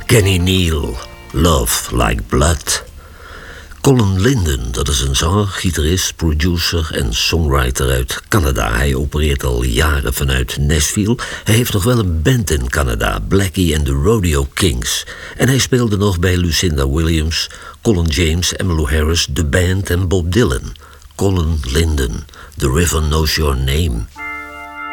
Kenny Neal, Love Like Blood. Colin Linden, dat is een zanger, gitarist, producer en songwriter uit Canada. Hij opereert al jaren vanuit Nashville. Hij heeft nog wel een band in Canada, Blackie and the Rodeo Kings. En hij speelde nog bij Lucinda Williams, Colin James, Emmylou Harris, The Band en Bob Dylan. Colin Linden, The River Knows Your Name.